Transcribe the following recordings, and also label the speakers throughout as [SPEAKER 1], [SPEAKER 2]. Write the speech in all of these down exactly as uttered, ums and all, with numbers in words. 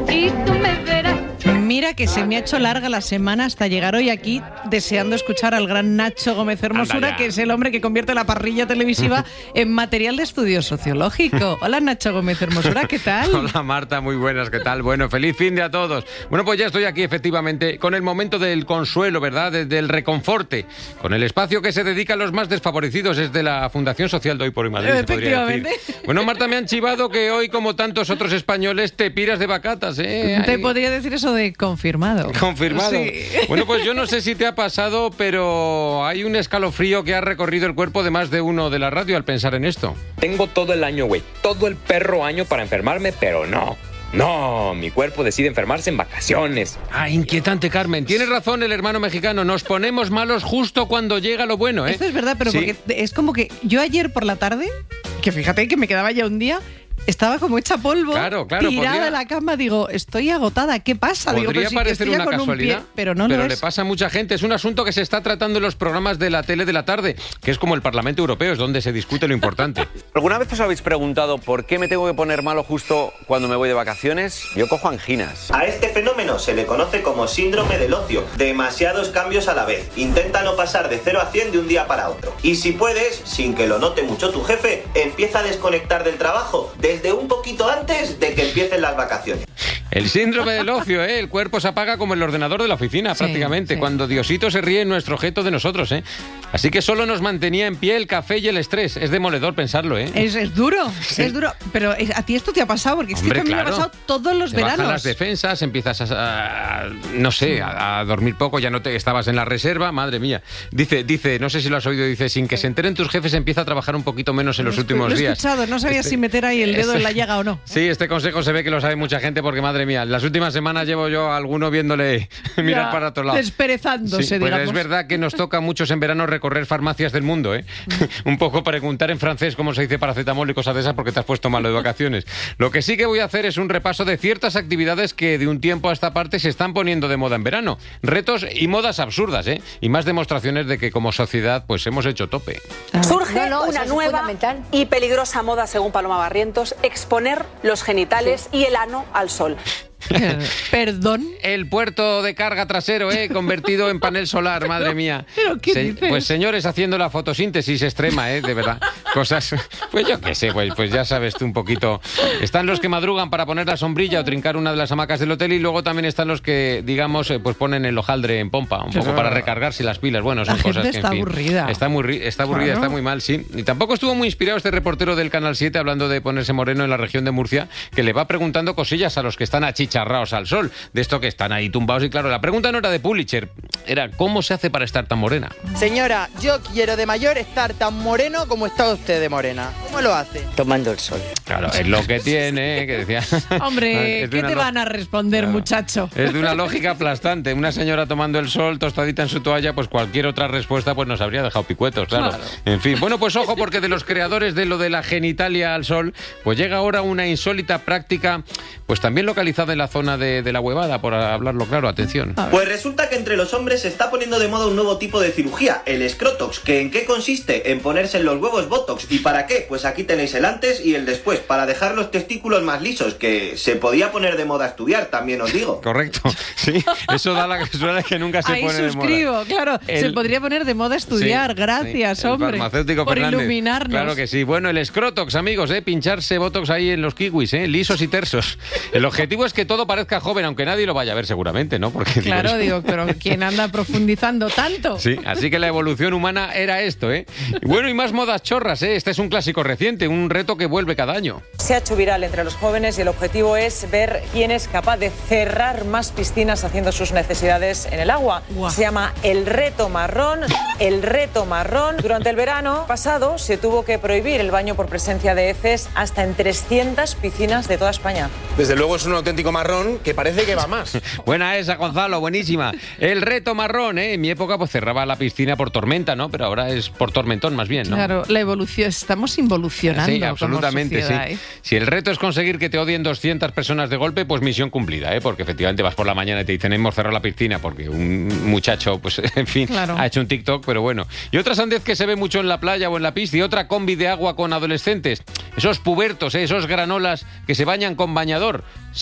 [SPEAKER 1] y tú me verás.
[SPEAKER 2] Mira que se me ha hecho larga la semana hasta llegar hoy aquí deseando escuchar al gran Nacho Gómez Hermosura, que es el hombre que convierte la parrilla televisiva en material de estudio sociológico. Hola Nacho Gómez Hermosura, ¿qué tal?
[SPEAKER 3] Hola Marta, muy buenas, ¿qué tal? Bueno, feliz fin de a todos. Bueno, pues ya estoy aquí efectivamente con el momento del consuelo, ¿verdad? De- del reconforte, con el espacio que se dedica a los más desfavorecidos, es de la Fundación Social de Hoy por Hoy Madrid, se podría decir.
[SPEAKER 2] Efectivamente.
[SPEAKER 3] Bueno, Marta, me han chivado que hoy, como tantos otros españoles, te piras de vacatas, ¿eh?
[SPEAKER 2] Te
[SPEAKER 3] Ay.
[SPEAKER 2] podría decir eso de confirmado.
[SPEAKER 3] Confirmado.
[SPEAKER 2] Sí.
[SPEAKER 3] Bueno, pues yo no sé si te ha pasado, pero hay un escalofrío que ha recorrido el cuerpo de más de uno de la radio al pensar en esto.
[SPEAKER 4] Tengo todo el año, güey, todo el perro año para enfermarme, pero no. No, mi cuerpo decide enfermarse en vacaciones.
[SPEAKER 3] Ah, inquietante, Carmen. Tienes razón el hermano mexicano. Nos ponemos malos justo cuando llega lo bueno, ¿eh?
[SPEAKER 2] Esto es verdad, pero
[SPEAKER 3] Sí.
[SPEAKER 2] porque es como que yo ayer por la tarde, que fíjate que me quedaba ya un día, estaba como hecha polvo,
[SPEAKER 3] Claro, claro,
[SPEAKER 2] tirada
[SPEAKER 3] podría-
[SPEAKER 2] en la cama, digo, estoy agotada, ¿qué pasa? Digo,
[SPEAKER 3] Podría
[SPEAKER 2] pero sí, que
[SPEAKER 3] parecer
[SPEAKER 2] estoy ya
[SPEAKER 3] una
[SPEAKER 2] con un
[SPEAKER 3] casualidad,
[SPEAKER 2] pie, pero no
[SPEAKER 3] pero
[SPEAKER 2] lo
[SPEAKER 3] le
[SPEAKER 2] es.
[SPEAKER 3] pasa a mucha gente. Es un asunto que se está tratando en los programas de la tele de la tarde, que es como el Parlamento Europeo, es donde se discute lo importante.
[SPEAKER 5] ¿Alguna vez os habéis preguntado por qué me tengo que poner malo justo cuando me voy de vacaciones? Yo cojo anginas.
[SPEAKER 6] A este fenómeno se le conoce como síndrome del ocio. Demasiados cambios a la vez. Intenta no pasar de cero a cien de un día para otro. Y si puedes, sin que lo note mucho tu jefe, empieza a desconectar del trabajo desde un poquito antes de que empiecen las vacaciones.
[SPEAKER 3] El síndrome del ocio, ¿eh? El cuerpo se apaga como el ordenador de la oficina,
[SPEAKER 2] Sí,
[SPEAKER 3] prácticamente,
[SPEAKER 2] sí.
[SPEAKER 3] cuando Diosito se ríe en nuestro objeto de nosotros, ¿eh? Así que solo nos mantenía en pie el café y el estrés. Es demoledor pensarlo, ¿eh?
[SPEAKER 2] Es, es duro, es duro. Pero es- a ti esto te ha pasado, porque es
[SPEAKER 3] Hombre,
[SPEAKER 2] que esto a mí me ha
[SPEAKER 3] claro.
[SPEAKER 2] pasado todos los
[SPEAKER 3] Te bajan
[SPEAKER 2] veranos.
[SPEAKER 3] las defensas, empiezas a, a- no sé, a, a dormir poco, ya no te estabas en la reserva, madre mía. Dice, dice, no sé si lo has oído, dice, sin que se enteren tus jefes empieza a trabajar un poquito menos en los
[SPEAKER 2] Lo he
[SPEAKER 3] últimos
[SPEAKER 2] escu- lo he
[SPEAKER 3] días.
[SPEAKER 2] escuchado, no sabía
[SPEAKER 3] Este-
[SPEAKER 2] si meter ahí el dedo
[SPEAKER 3] este-
[SPEAKER 2] en la llaga o no.
[SPEAKER 3] Sí, este consejo se ve que lo sabe mucha gente porque, madre mía, las últimas semanas llevo yo a alguno viéndole mirar
[SPEAKER 2] Ya,
[SPEAKER 3] para otro lado.
[SPEAKER 2] desperezándose,
[SPEAKER 3] Sí, pues
[SPEAKER 2] digamos.
[SPEAKER 3] es verdad que nos toca a muchos en verano recorrer farmacias del mundo, ¿eh? Un poco preguntar en francés cómo se dice paracetamol y cosas de esas porque te has puesto malo de vacaciones. Lo que sí que voy a hacer es un repaso de ciertas actividades que de un tiempo a esta parte se están poniendo de moda en verano. Retos y modas absurdas, ¿eh? Y más demostraciones de que como sociedad pues hemos hecho tope.
[SPEAKER 7] Surge
[SPEAKER 8] No, no,
[SPEAKER 7] una
[SPEAKER 8] eso es
[SPEAKER 7] nueva
[SPEAKER 8] fundamental.
[SPEAKER 7] y peligrosa moda, según Paloma Barrientos, exponer los genitales y el ano al sol.
[SPEAKER 2] Eh, Perdón.
[SPEAKER 3] El puerto de carga trasero, ¿eh? Convertido en panel solar, madre mía.
[SPEAKER 2] ¿pero qué dices?
[SPEAKER 3] Pues señores, haciendo la fotosíntesis extrema, ¿eh? De verdad. Cosas, pues yo qué sé, pues, pues ya sabes tú un poquito. Están los que madrugan para poner la sombrilla o trincar una de las hamacas del hotel y luego también están los que, digamos, eh, pues ponen el hojaldre en pompa, un poco
[SPEAKER 2] Pero-
[SPEAKER 3] para recargarse las pilas. Bueno, son
[SPEAKER 2] La
[SPEAKER 3] cosas
[SPEAKER 2] gente
[SPEAKER 3] que, en
[SPEAKER 2] está
[SPEAKER 3] fin,
[SPEAKER 2] aburrida.
[SPEAKER 3] Está, muy, ri- está aburrida,
[SPEAKER 2] Claro.
[SPEAKER 3] está muy mal, sí. Y tampoco estuvo muy inspirado este reportero del Canal siete hablando de ponerse moreno en la región de Murcia, que le va preguntando cosillas a los que están achicharrados al sol, de esto que están ahí tumbados. Y claro, la pregunta no era de Pulitzer, era ¿cómo se hace para estar tan morena?
[SPEAKER 9] Señora, yo quiero de mayor estar tan moreno como está usted de morena. ¿Cómo lo hace?
[SPEAKER 8] Tomando el sol.
[SPEAKER 3] Claro, es lo que tiene, que decía.
[SPEAKER 2] Hombre,
[SPEAKER 3] Es de
[SPEAKER 2] ¿qué
[SPEAKER 3] una
[SPEAKER 2] te
[SPEAKER 3] lo-
[SPEAKER 2] van a responder,
[SPEAKER 3] Claro.
[SPEAKER 2] muchacho?
[SPEAKER 3] Es de una lógica aplastante. Una señora tomando el sol, tostadita en su toalla, pues cualquier otra respuesta pues nos habría dejado picuetos, claro.
[SPEAKER 2] Claro.
[SPEAKER 3] En fin, bueno, pues ojo, porque de los creadores de lo de la genitalia al sol, pues llega ahora una insólita práctica, pues también localizada en la zona de, de la Huevada, por hablarlo claro, atención.
[SPEAKER 6] Pues resulta que entre los hombres se está poniendo de moda un nuevo tipo de cirugía, el escrotox, que ¿en qué consiste? En ponerse en los huevos botox. ¿Y para qué? Pues aquí tenéis el antes y el después, para dejar los testículos más lisos, que se podía poner de moda estudiar, también os digo.
[SPEAKER 3] Correcto, sí, eso da la casualidad de que nunca se
[SPEAKER 2] Ahí
[SPEAKER 3] pone de
[SPEAKER 2] suscribo,
[SPEAKER 3] moda.
[SPEAKER 2] claro. Se
[SPEAKER 3] El-
[SPEAKER 2] podría poner de moda estudiar.
[SPEAKER 3] Sí,
[SPEAKER 2] Gracias,
[SPEAKER 3] sí, el
[SPEAKER 2] hombre.
[SPEAKER 3] farmacéutico
[SPEAKER 2] por
[SPEAKER 3] Fernández.
[SPEAKER 2] iluminarnos.
[SPEAKER 3] Claro que sí. Bueno, el escrotox, amigos, ¿eh? Pincharse botox ahí en los kiwis, ¿eh? Lisos y tersos. El objetivo es que todo parezca joven, aunque nadie lo vaya a ver seguramente, ¿no? Porque digo,
[SPEAKER 2] Claro,
[SPEAKER 3] eso-
[SPEAKER 2] digo, pero ¿quién anda profundizando tanto?
[SPEAKER 3] Sí, así que la evolución humana era esto, ¿eh? Y bueno, y más modas chorras, ¿eh? Este es un clásico reciente, un reto que vuelve cada año.
[SPEAKER 7] Se ha hecho viral entre los jóvenes y el objetivo es ver quién es capaz de cerrar más piscinas haciendo sus necesidades en el agua.
[SPEAKER 2] Guau.
[SPEAKER 7] Se llama el reto marrón, el reto marrón. Durante el verano pasado se tuvo que prohibir el baño por presencia de heces hasta en trescientas piscinas de toda España.
[SPEAKER 10] Desde luego es un auténtico marrón que parece que va más.
[SPEAKER 3] Buena esa, Gonzalo, buenísima. El reto marrón, ¿eh? En mi época pues cerraba la piscina por tormenta, ¿no? Pero ahora es por tormentón más bien, ¿no?
[SPEAKER 2] Claro, la evolución, estamos involucionando.
[SPEAKER 3] Sí,
[SPEAKER 2] como
[SPEAKER 3] absolutamente,
[SPEAKER 2] sociedad,
[SPEAKER 3] sí.
[SPEAKER 2] ¿eh?
[SPEAKER 3] Si el reto es conseguir que te odien doscientas personas de golpe, pues misión cumplida, ¿eh? Porque efectivamente vas por la mañana y te dicen hemos cerrado la piscina porque un muchacho, pues en fin,
[SPEAKER 2] Claro.
[SPEAKER 3] ha hecho un TikTok, pero bueno. Y otra sandez que se ve mucho en la playa o en la pista y otra combi de agua con adolescentes. Esos pubertos, ¿eh? Esos granolas que se bañan con bañador. Sí,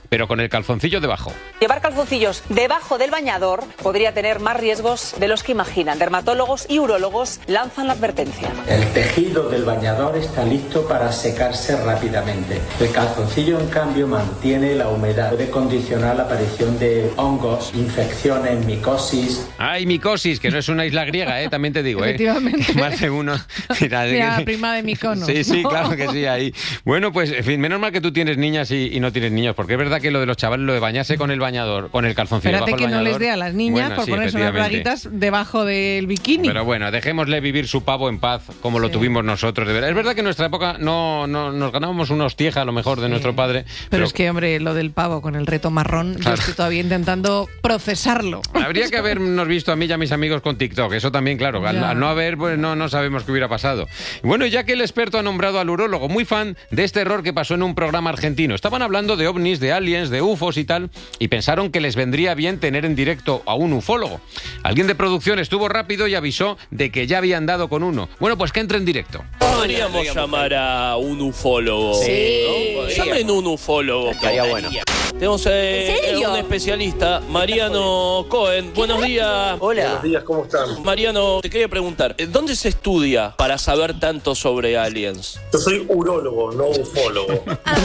[SPEAKER 3] pero con el calzoncillo debajo.
[SPEAKER 7] Llevar calzoncillos debajo del bañador podría tener más riesgos de los que imaginan. Dermatólogos y urólogos lanzan la advertencia.
[SPEAKER 1] El tejido del bañador está listo para secarse rápidamente. El calzoncillo, en cambio, mantiene la humedad. Puede condicionar la aparición de hongos, infecciones, micosis.
[SPEAKER 3] Ay, micosis, que no es una isla griega, ¿eh? También te digo, ¿eh?
[SPEAKER 2] Efectivamente.
[SPEAKER 3] Más de uno. Mira,
[SPEAKER 2] Mira, la prima de Mykonos.
[SPEAKER 3] Sí, sí,
[SPEAKER 2] ¿no?
[SPEAKER 3] claro que sí, ahí. Bueno, pues, en fin, menos mal que tú tienes niñas y, y no tienes niños, porque es verdad que lo de los chavales, lo de bañarse con el bañador, con el calzoncillo
[SPEAKER 2] Espérate
[SPEAKER 3] debajo
[SPEAKER 2] que
[SPEAKER 3] del
[SPEAKER 2] no
[SPEAKER 3] bañador,
[SPEAKER 2] les dé a las niñas
[SPEAKER 3] bueno,
[SPEAKER 2] por
[SPEAKER 3] sí,
[SPEAKER 2] ponerse unas
[SPEAKER 3] efectivamente.
[SPEAKER 2] braguitas debajo del bikini.
[SPEAKER 3] Pero bueno, dejémosle vivir su pavo en paz, como lo
[SPEAKER 2] Sí.
[SPEAKER 3] tuvimos nosotros. De verdad. Es verdad que en nuestra época no, no nos ganábamos unos tieja, a lo mejor, de
[SPEAKER 2] Sí.
[SPEAKER 3] nuestro padre.
[SPEAKER 2] Pero,
[SPEAKER 3] Pero,
[SPEAKER 2] es que, hombre, lo del pavo con el reto marrón, yo
[SPEAKER 3] Claro.
[SPEAKER 2] estoy todavía intentando procesarlo.
[SPEAKER 3] habría que habernos visto a mí y a mis amigos con TikTok. Eso también, claro. Al,
[SPEAKER 2] Ya.
[SPEAKER 3] al no haber, pues no, no sabemos qué hubiera pasado. Bueno, ya que el experto ha nombrado al urólogo, muy fan de este error que pasó en un programa argentino. Estaban hablando de ovnis, de aliens, de ufos y tal, y pensaron que les vendría bien tener en directo a un ufólogo. Alguien de producción estuvo rápido y avisó de que ya habían dado con uno. Bueno, pues que entre en directo.
[SPEAKER 8] Podríamos llamar a un ufólogo.
[SPEAKER 5] Sí.
[SPEAKER 8] ¿no? Llamen un ufólogo.
[SPEAKER 5] Estaría bueno.
[SPEAKER 8] Tenemos eh,
[SPEAKER 11] ¿En serio?
[SPEAKER 8] un especialista, Mariano Cohen. Buenos días.
[SPEAKER 11] Hola.
[SPEAKER 10] Buenos días, ¿cómo están?
[SPEAKER 8] Mariano, te quería preguntar, ¿dónde se estudia para saber tanto sobre aliens?
[SPEAKER 10] Yo soy urólogo, no ufólogo.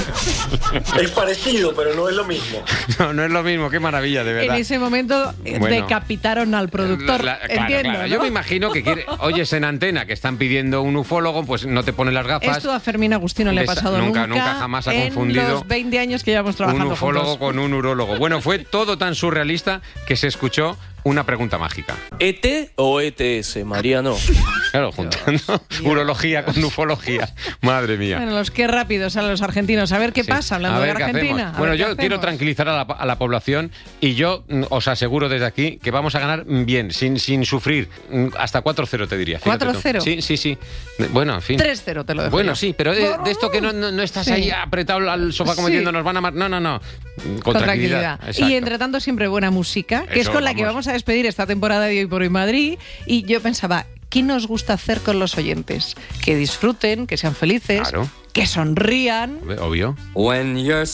[SPEAKER 10] Es parecido, pero no es lo mismo.
[SPEAKER 3] No, no es lo mismo. Qué maravilla, de
[SPEAKER 2] En
[SPEAKER 3] verdad.
[SPEAKER 2] ese momento eh,
[SPEAKER 3] Bueno.
[SPEAKER 2] decapitaron al productor.
[SPEAKER 3] La- claro,
[SPEAKER 2] Entiendo,
[SPEAKER 3] claro.
[SPEAKER 2] ¿no?
[SPEAKER 3] Yo me imagino que quiere, oyes en antena que están pidiendo un ufólogo, pues no te ponen las gafas.
[SPEAKER 2] Esto a Fermín Agustino le ha
[SPEAKER 3] Desa-
[SPEAKER 2] pasado
[SPEAKER 3] nunca,
[SPEAKER 2] nunca.
[SPEAKER 3] nunca jamás ha
[SPEAKER 2] en
[SPEAKER 3] confundido
[SPEAKER 2] los veinte años que llevamos
[SPEAKER 3] un
[SPEAKER 2] trabajando
[SPEAKER 3] ufólogo
[SPEAKER 2] juntos.
[SPEAKER 3] con un urólogo. Bueno, fue todo tan surrealista que se escuchó una pregunta mágica.
[SPEAKER 8] ¿E T o E T S, Mariano?
[SPEAKER 3] Claro, juntando urología con ufología. Madre mía.
[SPEAKER 2] Bueno, los qué rápidos a los argentinos. A ver qué
[SPEAKER 3] Sí.
[SPEAKER 2] pasa hablando
[SPEAKER 3] A ver
[SPEAKER 2] de
[SPEAKER 3] qué
[SPEAKER 2] Argentina.
[SPEAKER 3] hacemos.
[SPEAKER 2] A
[SPEAKER 3] Bueno,
[SPEAKER 2] ver qué
[SPEAKER 3] yo quiero
[SPEAKER 2] hacemos.
[SPEAKER 3] tranquilizar a la, a la población y yo mm, os aseguro desde aquí que vamos a ganar bien, sin, sin sufrir. Mm, Hasta cuatro cero te diría. Fíjate
[SPEAKER 2] ¿cuatro
[SPEAKER 3] tú.
[SPEAKER 2] cero?
[SPEAKER 3] Sí, sí, sí. Bueno, en fin.
[SPEAKER 2] tres cero te lo dejo
[SPEAKER 3] Bueno,
[SPEAKER 2] yo.
[SPEAKER 3] sí, pero de, de esto que no, no, no estás
[SPEAKER 2] Sí.
[SPEAKER 3] ahí apretado al sofá como
[SPEAKER 2] Sí.
[SPEAKER 3] diciendo nos van a mar... No, no, no. Con,
[SPEAKER 2] Con tranquilidad.
[SPEAKER 3] Exacto.
[SPEAKER 2] Y entre tanto siempre buena música, que es
[SPEAKER 3] Eso,
[SPEAKER 2] con la que
[SPEAKER 3] vamos.
[SPEAKER 2] vamos a despedir esta temporada de Hoy por Hoy Madrid. Y yo pensaba, ¿qué nos gusta hacer con los oyentes? Que disfruten, que sean felices,
[SPEAKER 3] Claro.
[SPEAKER 2] que sonrían.
[SPEAKER 3] Obvio.
[SPEAKER 12] When you're